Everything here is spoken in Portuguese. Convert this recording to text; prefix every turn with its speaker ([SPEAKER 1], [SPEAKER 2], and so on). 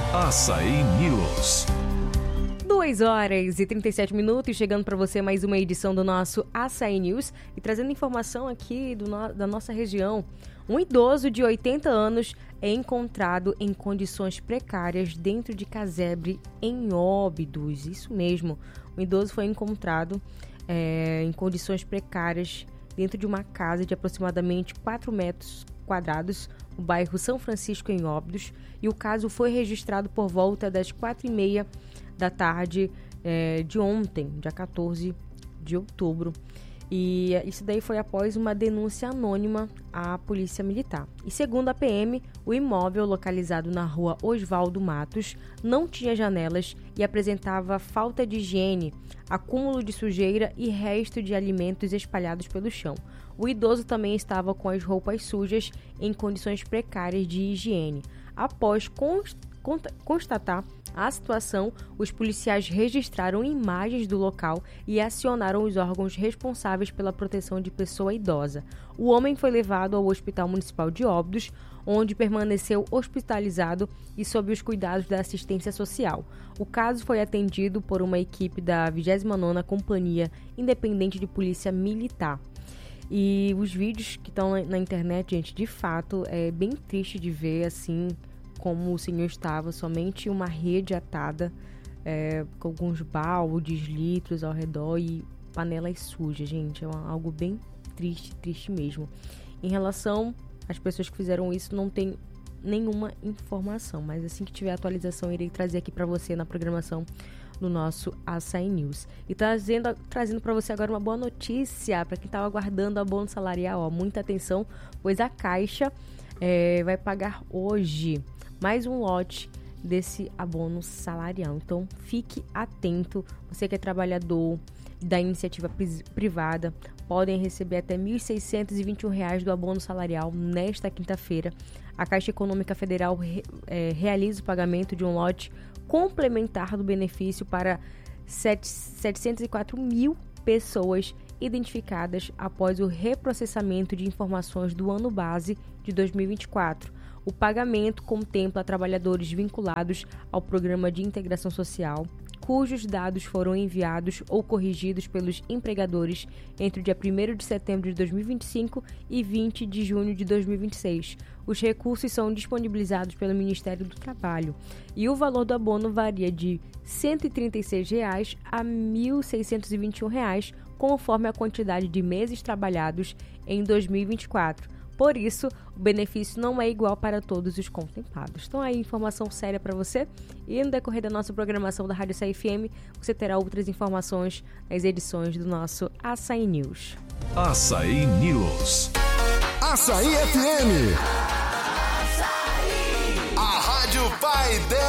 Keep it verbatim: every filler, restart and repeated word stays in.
[SPEAKER 1] Açaí News.
[SPEAKER 2] duas horas e trinta e sete minutos, chegando para você mais uma edição do nosso Açaí News e trazendo informação aqui do no, da nossa região. Um idoso de oitenta anos é encontrado em condições precárias dentro de casebre em Óbidos. Isso mesmo, um idoso foi encontrado é, em condições precárias dentro de uma casa de aproximadamente quatro metros quadrados no bairro São Francisco, em Óbidos, e o caso foi registrado por volta das quatro e meia da tarde é, de ontem, dia quatorze de outubro. E isso daí foi após uma denúncia anônima à Polícia Militar. E segundo a P M, o imóvel localizado na rua Osvaldo Matos não tinha janelas e apresentava falta de higiene, acúmulo de sujeira e resto de alimentos espalhados pelo chão. O idoso também estava com as roupas sujas em condições precárias de higiene. Após const- constatar a situação, os policiais registraram imagens do local e acionaram os órgãos responsáveis pela proteção de pessoa idosa. O homem foi levado ao Hospital Municipal de Óbidos, onde permaneceu hospitalizado e sob os cuidados da assistência social. O caso foi atendido por uma equipe da vigésima nona Companhia Independente de Polícia Militar. E os vídeos que estão na internet, gente, de fato, é bem triste de ver, assim, como o senhor estava, somente uma rede atada, é, com alguns baldes, litros ao redor e panelas sujas, gente. É uma, algo bem triste, triste mesmo. Em relação às pessoas que fizeram isso, não tem nenhuma informação, mas assim que tiver atualização, irei trazer aqui para você na programação no nosso Açaí News. E trazendo, trazendo para você agora uma boa notícia para quem estava aguardando abono salarial. Ó, muita atenção, pois a Caixa é, vai pagar hoje mais um lote desse abono salarial. Então, fique atento. Você que é trabalhador da iniciativa privada, podem receber até mil seiscentos e vinte e um reais do abono salarial nesta quinta-feira. A Caixa Econômica Federal re, é, realiza o pagamento de um lote complementar do benefício para setecentos e quatro mil pessoas identificadas após o reprocessamento de informações do ano base de dois mil e vinte e quatro. O pagamento contempla trabalhadores vinculados ao Programa de Integração Social, cujos dados foram enviados ou corrigidos pelos empregadores entre o dia primeiro de setembro de dois mil e vinte e cinco e vinte de junho de dois mil e vinte e seis. Os recursos são disponibilizados pelo Ministério do Trabalho e o valor do abono varia de cento e trinta e seis reais a mil seiscentos e vinte e um reais, conforme a quantidade de meses trabalhados em dois mil e vinte e quatro. Por isso, o benefício não é igual para todos os contemplados. Então, aí, informação séria para você. E no decorrer da nossa programação da Rádio Açaí F M, você terá outras informações nas edições do nosso Açaí News.
[SPEAKER 1] Açaí News.
[SPEAKER 3] Açaí F M. A Rádio Pai de